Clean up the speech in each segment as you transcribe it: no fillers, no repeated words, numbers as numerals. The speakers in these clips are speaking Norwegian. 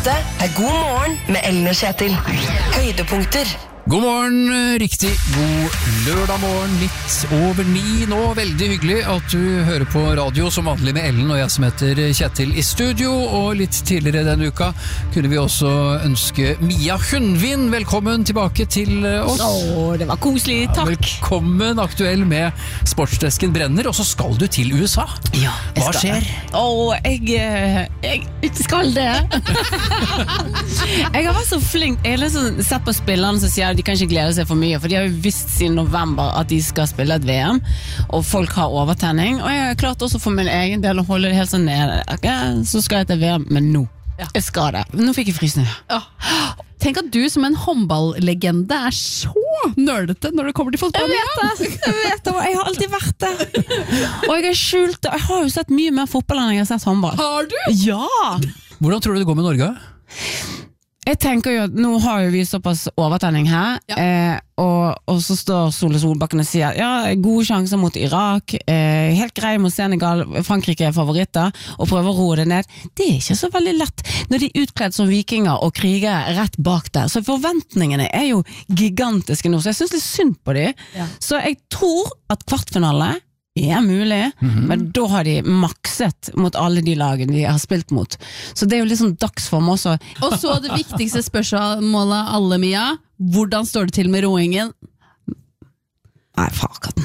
Dette God morgen med Ellen og Kjetil. Høydepunkter. God morgen, riktig god lørdag morgen, litt over 9 nå. Veldig hyggelig at du hører på radio som vanlig med Ellen og jeg som heter Kjetil i studio. Og litt tidligere denne uka kunne vi også ønske Mia Hundvin velkommen tilbake til oss. Det var koselig, takk. Velkommen, aktuell med Sportsdesken brenner, og så skal du til USA. Ja, Hva skjer? Jeg skal det. Jeg har vært så flink. Jeg har liksom sett på spillerne som sier de kan ikke glede seg for mye, for de har jo visst siden november at de skal spille et VM, og folk har overtenning, og jeg har klart også for min egen del å holde det helt sånn nede. Okay, så skal jeg til VM, men nå. Jeg skal det. Nå fikk jeg frysninger. Tenk at du som en håndballlegende er så nerdete når det kommer til fotball. Jeg vet det, og jeg har alltid vært det. Og jeg har skjult det, og jeg har jo sett mye mer fotball enn jeg har sett håndball. Har du? Ja! Hvordan tror du det går med Norge? Jeg tenker jo at nå har jo vi såpass overtenning her, og så står Sole Solbakken og sier gode sjanser mot Irak, helt grei mot Senegal, Frankrike er favoritter, og prøver å roe det ned. Det er ikke så veldig lett når de er utkledd som vikinger og kriger rett bak der, så forventningene er jo gigantiske nå, så jeg synes litt synd på de. Så jeg tror at kvartfinale er mulig, men da har de makset mot alle de lagene de har spilt mot. Så det er jo litt sånn dagsform også. Og så det viktigste spørsmålet av alle, Mia. Hvordan står det til med roingen? Nei, fakatten.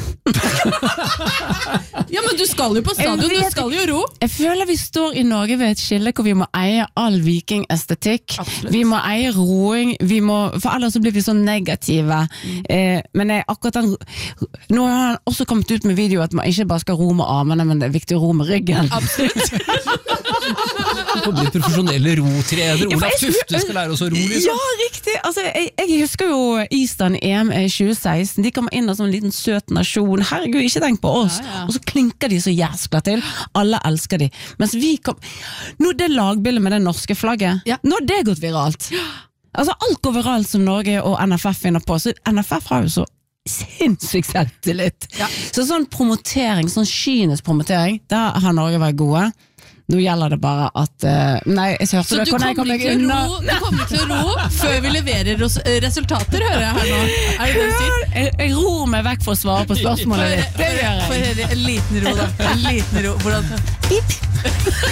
Ja, men du skal jo på stadion, du skal jo ro. Jeg føler vi står i Norge ved et skille hvor vi må eie all vikingestetikk. Vi må eie roing, for ellers så blir vi så negative. Men akkurat den, nå har han også kommet ut med video at man ikke bare skal ro med armene, men det er viktig å ro med ryggen. Absolutt. Du får bli profesjonelle rotrener. Olaf Tufte skal lære oss å ro, liksom. Ja, riktig. Altså, jeg husker jo Island EM 2016. De kommer inn som en liten søt nasjon. Herregud, ikke tenk på oss. Og så klinker de så jæskla til. Alle elsker de. Mens vi kom... Nå det lagbildet med det norske flagget, nå har det gått viralt. Altså, alt går viralt som Norge og NFF finner på. Så NFF har jo så sinnssykt selvtillit. Så sånn promotering, sånn kynisk promotering, der har Norge vært gode. Nå gjelder det bare at nei, jeg hørte det. Så du kommer ikke til å ro før vi leverer resultater, hører jeg her nå. Er det det du sier? Jeg ror meg vekk for å svare på spørsmålet ditt. Det gjør jeg. En liten ro da. En liten ro. Hvordan?